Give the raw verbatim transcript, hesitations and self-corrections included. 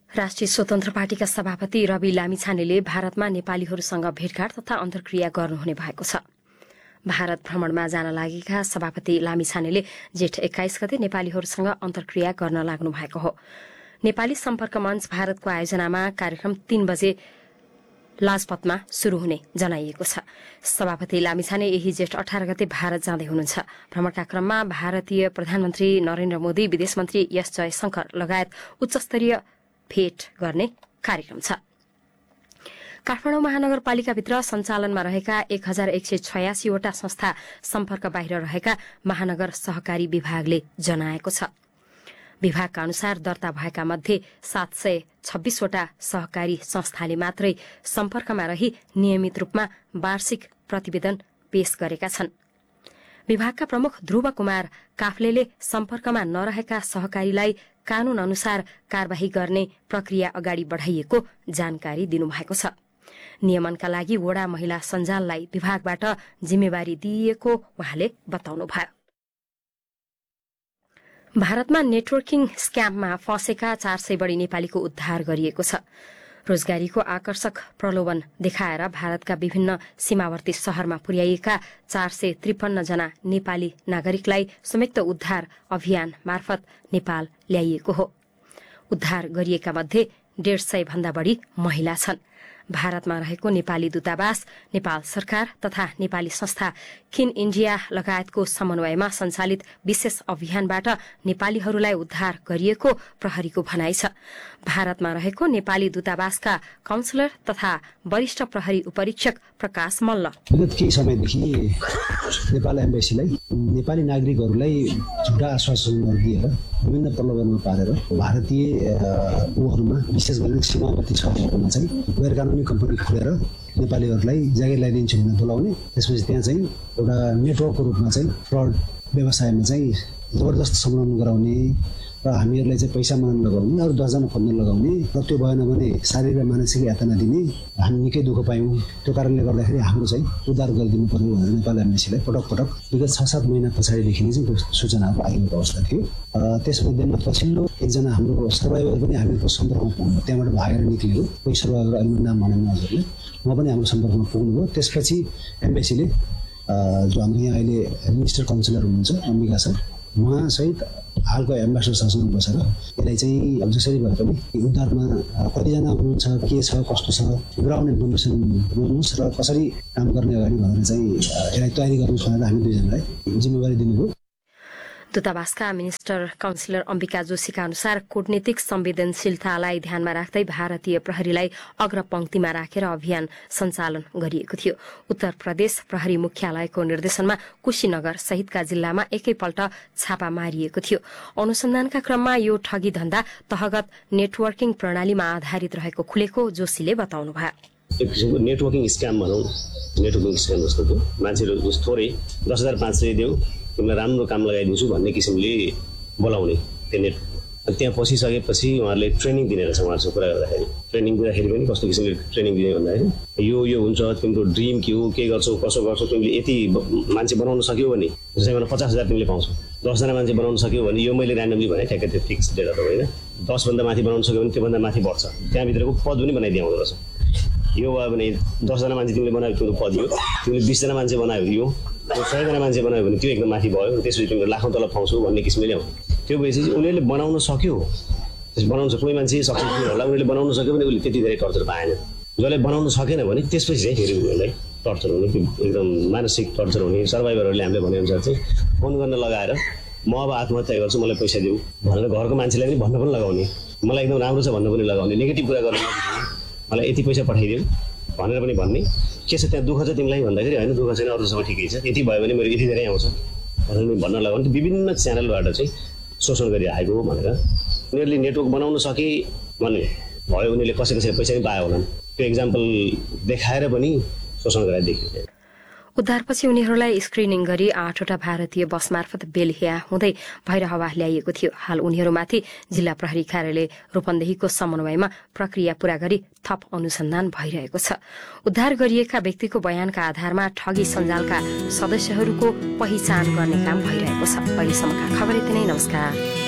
राष्ट्रिय स्वतन्त्र पार्टीका सभापति रवि लामिछानेले भारतमा नेपालीहरूसँग भेटघाट तथा अन्तर्क्रिया गर्नुहुने भएको छ। भारत भ्रमणमा जान लागेका सभापति लामिछानेले जेठ एक्काइस गते नेपालीहरूसँग अन्तर्क्रिया गर्न लाग्नु भएको हो। नेपाली सम्पर्क मञ्च भारतको आयोजनामा कार्यक्रम तीन बजे लाजपतमा शुरू हुने जनाइएको छ। सभापति लामिछाने यही जेठ अठार गते भारत जाँदै हुनुहुन्छ। भ्रमणका क्रममा भारतीय प्रधानमन्त्री नरेन्द्र मोदी, विदेश मन्त्री एस जयशंकर लगायत उच्चस्तरीय भेट गर्ने कार्यक्रम छ। काठमाडौँ महानगरपालिकाभित्र सञ्चालनमा रहेका एक हजार एक सय छयासीवटा संस्था सम्पर्क बाहिर रहेका महानगर सहकारी विभागले जनाएको छ। विभागका अनुसार दर्ता भएका मध्ये सात सय छब्बीसवटा सहकारी संस्थाले मात्रै सम्पर्कमा रही नियमित रूपमा वार्षिक प्रतिवेदन पेश गरेका छन्। विभागका प्रमुख ध्रुव कुमार काफ्लेले सम्पर्कमा नरहेका सहकारीलाई कानून अनुसार कार्यवाही गर्ने प्रक्रिया अगाडि बढ़ाइएको जानकारी दिनुभएको छ। नियमनका लागि वडा महिला सञ्जाललाई विभागबाट जिम्मेवारी दिइएको उहाँले बताउनुभयो। भारतमा नेटवर्किङ स्क्याममा फँसेका चार सय बढ़ी नेपालीको उद्धार गरिएको छ। रोजगारीको आकर्षक प्रलोभन देखाएर भारतका विभिन्न सीमावर्ती शहरमा पुर्याइएका चार सय त्रिपन्न जना नेपाली नागरिकलाई संयुक्त उद्धार अभियान मार्फत नेपाल ल्याइएको हो। उद्धार गरिएका मध्ये डेढ़ सय भन्दा बढ़ी महिला छन्। भारतमा रहेको नेपाली दूतावास, नेपाल सरकार तथा नेपाली संस्था किन इण्डिया लगायतको समन्वयमा सञ्चालित विशेष अभियानबाट नेपालीहरूलाई उद्धार गरिएको प्रहरीको भनाइ छ। भारतमा रहेको नेपाली दूतावासका काउन्सिलर तथा वरिष्ठ प्रहरी उपरीक्षक प्रकाश मल्ल विगत केही समयदेखि नेपाल एम्बेसीलाई नेपाली नागरिकहरूलाई झुटा आश्वासनहरू दिएर विभिन्न प्रलोभनमा पारेर भारतीय ऊहरूमा विशेष गरी सीमावर्ती क्षेत्रहरूमा चाहिँ गैर कानुनी कम्पनी खोलेर नेपालीहरूलाई जागिर लगाइदिन्छु भनेर बोलाउने, त्यसपछि त्यहाँ चाहिँ एउटा नेटवर्कको रूपमा चाहिँ फ्रड व्यवसायमा चाहिँ जबरजस्त संलग्न गराउने र हामीहरूलाई चाहिँ पैसा माग्न लगाउने, अरू दसजना खोज्न लगाउने र त्यो भएन भने शारीरिक र मानसिक यातना दिने। हामी निकै दुःख पायौँ। त्यो कारणले गर्दाखेरि हाम्रो चाहिँ उद्धार गरिदिनु पर्यो भनेर नेपाल एम्बेसीलाई पटक पटक विगत छ सात महिना पछाडिदेखि नै चाहिँ त्यो सूचनाहरू आइरहेको अवस्था थियो। त्यसमध्येमा पछिल्लो एकजना हाम्रो सर्भाइभर पनि हामीहरूको सम्पर्कमा पुग्नु, त्यहाँबाट भागेर निक्लियो। कोही सर्भाइभर अहिले नाम भनेन हजुरले, उहाँ पनि हाम्रो सम्पर्कमा पुग्नुभयो। त्यसपछि एम्बेसीले जो हाम्रो यहाँ अहिले मिनिस्टर काउन्सिलर हुनुहुन्छ अम्बिका सर, उहाँसहित हालको एम्बेसडर सरसँग बसेर यसलाई चाहिँ अब जसरी भए पनि उद्धारमा कतिजना हुनुहुन्छ, के छ, कस्तो छ, ग्राउन्ड इन्फर्मेसन दिनुहोस् र कसरी काम गर्ने अगाडि भनेर चाहिँ यसलाई तयारी गर्नुहोस् भनेर हामी दुईजनालाई जिम्मेवारी दिनुभयो। दूतावासका मिनिस्टर काउन्सिलर अम्बिका जोशीका अनुसार कूटनीतिक संवेदनशीलतालाई ध्यानमा राख्दै भारतीय प्रहरीलाई अग्रपंक्तिमा राखेर अभियान सञ्चालन गरिएको थियो। उत्तर प्रदेश प्रहरी मुख्यालयको निर्देशनमा कुशीनगर सहितका जिल्लामा एकैपल्ट छापा मारिएको थियो। अनुसन्धानका क्रममा यो ठगी धन्दा तहगत नेटवर्किङ प्रणालीमा आधारित रहेको खुलेको जोशीले बताउनुभयो। एक किसिमको नेटवर्किङ स्क्याम भनौँ, नेटवर्किङ स्क्याम जस्तो थियो। मान्छेहरू थोरै दस हजार पाँच सय देऊ, तिमीलाई राम्रो काम लगाइदिन्छु भन्ने किसिमले बोलाउने त्यो नेट। अनि त्यहाँ पसिसकेपछि उहाँहरूले ट्रेनिङ दिने रहेछ। उहाँहरूसँग कुरा गर्दाखेरि ट्रेनिङ दिँदाखेरि पनि कस्तो किसिमले ट्रेनिङ दिने भन्दाखेरि यो यो हुन्छ, तिम्रो ड्रिम के हो, के गर्छौ, कसो गर्छौ, तिमीले यति मान्छे बनाउन सक्यौ भने जस्तै मलाई पचास हजार तिमीले पाउँछौ। दसजना मान्छे बनाउन सक्यौ भने यो मैले ऱ्यान्डमली भने ठ्याक्कै त्यो फिक्स डेटा त होइन, दसभन्दा माथि बनाउन सक्यो भने त्योभन्दा माथि बढ्छ। त्यहाँभित्रको पद पनि बनाइदिआउँदो रहेछ। यो भयो भने दसजना मान्छे तिमीले बनायो त्यो पद यो, तिमीले बिसजना मान्छे बनायो यो, सयजना मान्छे बनायो भने त्यो एकदम माथि भयो, त्यसपछि तिमीले लाखौँ तलब पाउँछौ भन्ने किसिमले ल्याउने। त्यो भएपछि उनीहरूले बनाउन सक्यो, बनाउन सक्यो, कोही मान्छे सक्सेसफुल होला, उनीहरूले बनाउन सक्यो भने उसले त्यति धेरै टर्चर पाएन। जसले बनाउन सकेन भने त्यसपछि चाहिँ फेरि उनीहरूलाई टर्चर हुने, एकदम मानसिक टर्चर हुने। सर्भाइभरहरूले हामीले भनेअनुसार चाहिँ फोन गर्न लगाएर म अब आत्महत्या गर्छु, मलाई पैसा दिऊ भनेर घरको मान्छेलाई पनि भन्न पनि लगाउने, मलाई एकदम राम्रो छ भन्न पनि लगाउने, नेगेटिभ कुरा गर्न मलाई यति पैसा पठाइदिऊ भनेर पनि भन्ने। के छ त्यहाँ दुःख छ तिमीलाई भन्दाखेरि होइन दुःख छैन, अरू सबै ठिकै छ, यति भयो भने मेरो यति धेरै आउँछ भनेर भन्न लगाउने। विभिन्न च्यानलबाट चाहिँ शोषण गरिराखेको हो भनेर उनीहरूले नेटवर्क बनाउन सके भने भयो, उनीहरूले कसै कसै पैसा पनि पायो होला। त्यो इक्जाम्पल देखाएर पनि शोषण गरेर देखियो। उद्धारपछि उनीहरूलाई स्क्रिनिङ गरी आठवटा भारतीय बस मार्फत बेलहिया हुँदै भैरहवा ल्याइएको थियो। हाल उनीहरूमाथि जिल्ला प्रहरी कार्यालय रूपन्देहीको समन्वयमा प्रक्रिया पूरा गरी थप अनुसन्धान भइरहेको छ। उद्धार गरिएका व्यक्तिको बयानका आधारमा ठगी सञ्जालका सदस्यहरूको पहिचान गर्ने काम भइरहेको छ। अहिलेसम्मका खबर यति नै। नमस्कार।